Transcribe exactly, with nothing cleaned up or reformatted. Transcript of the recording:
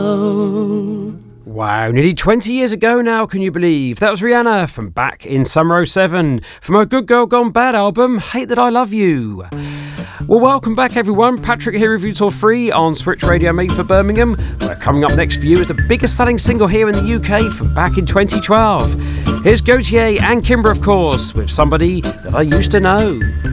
know. Wow, nearly twenty years ago now, can you believe? That was Rihanna from back in Summer oh seven from her Good Girl Gone Bad album, Hate That I Love You. Well, welcome back everyone. Patrick here with you till three on Switch Radio made for Birmingham. Where coming up next for you is the biggest selling single here in the U K from back in twenty twelve. Here's Gautier and Kimber, of course, with Somebody That I Used to Know.